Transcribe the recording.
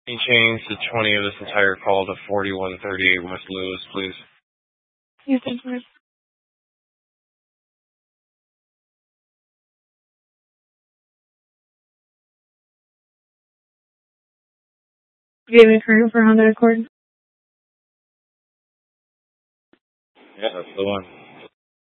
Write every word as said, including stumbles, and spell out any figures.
Can you change the twenty of this entire call to forty-one thirty-eight West Lewis, please? Yes, thank you. Do you have any current for Honda Accord? Yeah, that's the one.